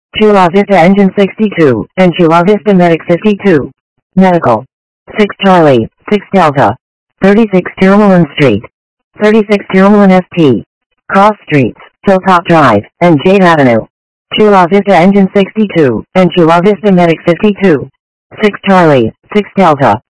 Chula Vista Engine 62, and Chula Vista Medic 52. Medical. 6 Charlie, 6 Delta. 36 Tirmalin Street. 36 Tirmalin SP. Cross Streets, Hilltop Drive, and Jade Avenue. Chula Vista Engine 62, and Chula Vista Medic 52. 6 Charlie, 6 Delta.